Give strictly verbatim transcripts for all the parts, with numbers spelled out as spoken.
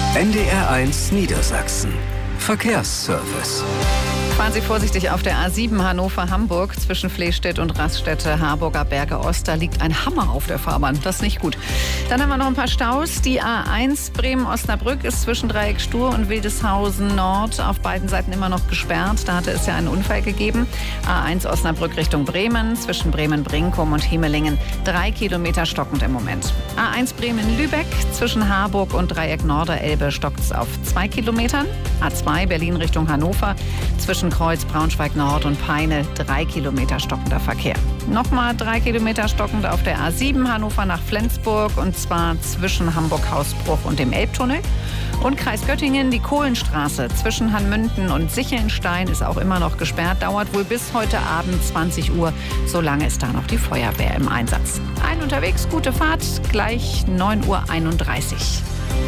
N D R eins Niedersachsen. Verkehrsservice. Fahren Sie vorsichtig auf der A sieben Hannover-Hamburg zwischen Flehstedt und Raststätte Harburger Berge Ost. Da liegt ein Hammer auf der Fahrbahn. Das ist nicht gut. Dann haben wir noch ein paar Staus. Die A eins Bremen-Osnabrück ist zwischen Dreieck Stur und Wildeshausen Nord auf beiden Seiten immer noch gesperrt. Da hatte es ja einen Unfall gegeben. A eins Osnabrück Richtung Bremen zwischen Bremen-Brinkum und Hemelingen. Drei Kilometer stockend im Moment. A eins Bremen-Lübeck zwischen Harburg und Dreieck Norderelbe stockt es auf zwei Kilometern. A zwei Berlin Richtung Hannover zwischen Kreuz, Braunschweig Nord und Peine drei Kilometer stockender Verkehr. Nochmal drei Kilometer stockend auf der A sieben Hannover nach Flensburg und zwar zwischen Hamburg-Hausbruch und dem Elbtunnel. Und Kreis Göttingen, die Kohlenstraße zwischen Hanmünden und Sichelnstein ist auch immer noch gesperrt. Dauert wohl bis heute Abend zwanzig Uhr. Solange ist da noch die Feuerwehr im Einsatz. Ein unterwegs, gute Fahrt, gleich neun Uhr einunddreißig.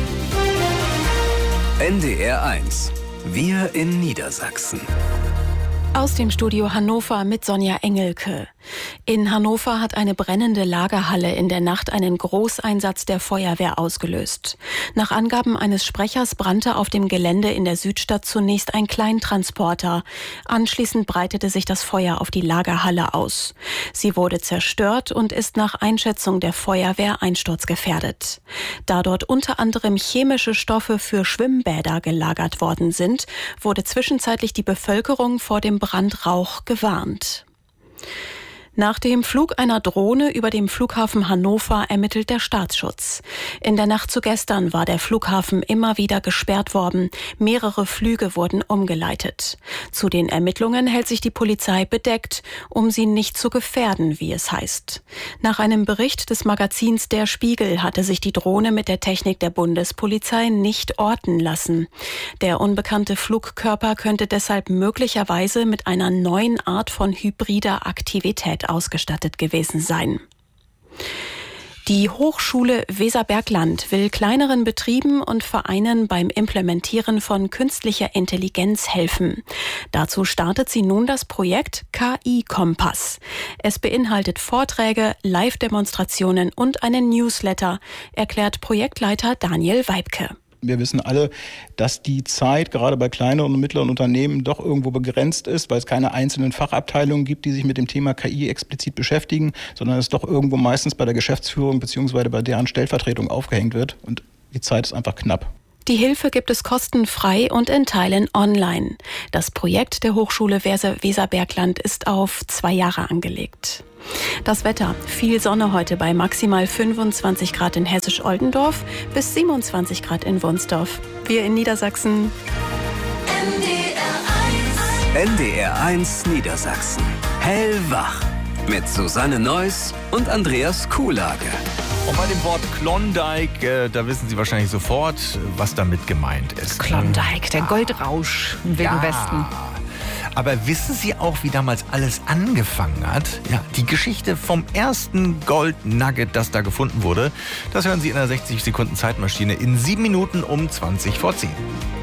N D R eins. Wir in Niedersachsen. Aus dem Studio Hannover mit Sonja Engelke. In Hannover hat eine brennende Lagerhalle in der Nacht einen Großeinsatz der Feuerwehr ausgelöst. Nach Angaben eines Sprechers brannte auf dem Gelände in der Südstadt zunächst ein Kleintransporter. Anschließend breitete sich das Feuer auf die Lagerhalle aus. Sie wurde zerstört und ist nach Einschätzung der Feuerwehr einsturzgefährdet. Da dort unter anderem chemische Stoffe für Schwimmbäder gelagert worden sind, wurde zwischenzeitlich die Bevölkerung vor dem Brandrauch gewarnt. Nach dem Flug einer Drohne über dem Flughafen Hannover ermittelt der Staatsschutz. In der Nacht zu gestern war der Flughafen immer wieder gesperrt worden. Mehrere Flüge wurden umgeleitet. Zu den Ermittlungen hält sich die Polizei bedeckt, um sie nicht zu gefährden, wie es heißt. Nach einem Bericht des Magazins Der Spiegel hatte sich die Drohne mit der Technik der Bundespolizei nicht orten lassen. Der unbekannte Flugkörper könnte deshalb möglicherweise mit einer neuen Art von hybrider Aktivität ausgestattet gewesen sein. Die Hochschule Weserbergland will kleineren Betrieben und Vereinen beim Implementieren von künstlicher Intelligenz helfen. Dazu startet sie nun das Projekt K I-Kompass. Es beinhaltet Vorträge, Live-Demonstrationen und einen Newsletter, erklärt Projektleiter Daniel Weibke. Wir wissen alle, dass die Zeit gerade bei kleineren und mittleren Unternehmen doch irgendwo begrenzt ist, weil es keine einzelnen Fachabteilungen gibt, die sich mit dem Thema K I explizit beschäftigen, sondern es doch irgendwo meistens bei der Geschäftsführung bzw. bei deren Stellvertretung aufgehängt wird. Und die Zeit ist einfach knapp. Die Hilfe gibt es kostenfrei und in Teilen online. Das Projekt der Hochschule Weserbergland ist auf zwei Jahre angelegt. Das Wetter. Viel Sonne heute bei maximal fünfundzwanzig Grad in Hessisch-Oldendorf bis siebenundzwanzig Grad in Wunsdorf. Wir in Niedersachsen. N D R eins Niedersachsen. Hellwach. Mit Susanne Neuss und Andreas Kuhlage. Und bei dem Wort Klondike, äh, da wissen Sie wahrscheinlich sofort, was damit gemeint ist. Klondike, der Goldrausch im Wilden Ja. Westen. Aber wissen Sie auch, wie damals alles angefangen hat? Ja, die Geschichte vom ersten Gold-Nugget, das da gefunden wurde, das hören Sie in der sechzig Sekunden Zeitmaschine in sieben Minuten um zwanzig vor zehn.